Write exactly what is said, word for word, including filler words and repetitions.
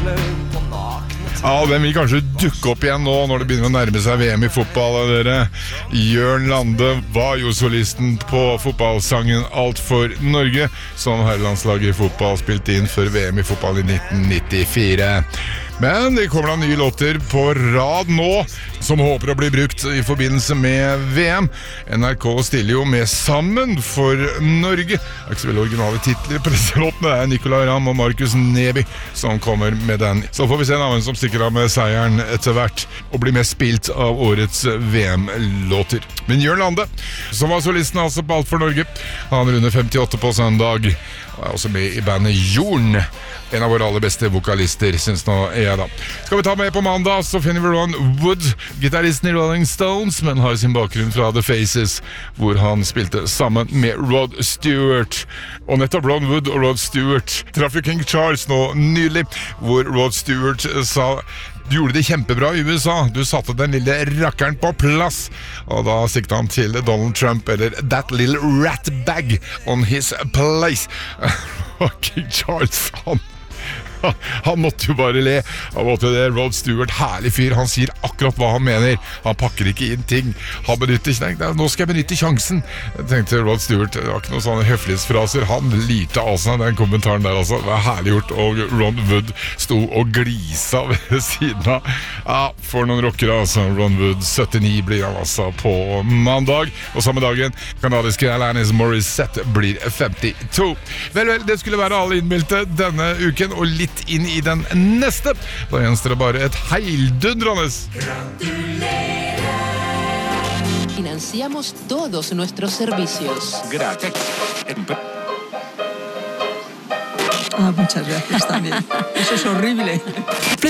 Ja, den vil kanskje dukke opp igjen nå når det begynner å nærme seg V M i fotball, dere. Jørn Lande var jo solisten på fotballsangen Alt for Norge, som herrelandslaget i fotball spilte inn for V M i fotball i nitten nittifire. Men det kommer da nye låter på rad nå, som håper å bli brukt i forbindelse med V M. N R K stiller jo med Sammen for Norge. Det er ikke så veldig originale titler på disse låtene. Det er Nicolai Ramm og Markus Neby som kommer med den. Så får vi se navn som stikker av med seieren etter hvert, og blir mest spilt av årets V M-låter. Men Jørn Lande, som var solisten altså på Alt for Norge, han runder femtiåtte på søndag, og er også med i bandet Jorn. En av våre aller beste vokalister, synes nå jeg da. Skal vi ta med på mandag, så finner vi Ron Wood, gitaristen i Rolling Stones, men har sin bakgrunn fra The Faces, hvor han spilte sammen med Rod Stewart. Og nettopp Ron Wood og Rod Stewart traff jo King Charles nå nylig, hvor Rod Stewart sa: du gjorde det kjempebra i U S A, du satte den lille rakkeren på plass. Og da siktet han til Donald Trump, eller That Little Rat Bag on his place. King Charles, han Han måtte jo bare le. Han måtte det. Rod Stewart, herlig fyr. Han sier akkurat hva han mener. Han pakker ikke inn ting. Han benytter ikke. Nå skal jeg benytte sjansen. Jeg tenkte Rod Stewart, det var ikke noen sånne høflighetsfraser. Han lirte av seg den kommentaren der, altså. Det var herlig gjort. Og Ron Wood sto og glisa ved siden av. Ja, for noen rockere, altså. Ron Wood, syttini blir han altså på mandag. Og samme dagen, kanadiske Alanis Morissette blir femtito. Vel, vel, det skulle være alle innmeldte denne uken, og litt inn i den neste. Da gjenstår det bare et heildundrende Gratulerer. Financiamos todos nuestros servicios. Gracias. Ah, muchas gracias también. Eso es horrible.